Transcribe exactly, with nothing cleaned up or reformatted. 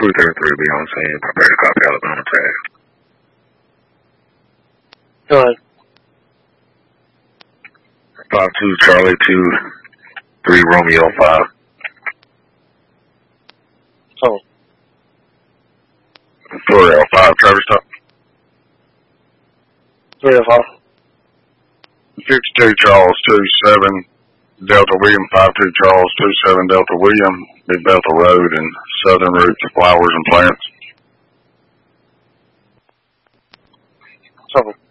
three thirty-three, be on scene. Prepare to copy Alabama tag. Go ahead. five two Charlie two three Romeo five. Oh. four L five Travis Top. three oh five. fifty-two Charles two seven Delta William five two Charles two seven Delta William, Big Bethel Road and Southern Route to Flowers and Plants. Trouble.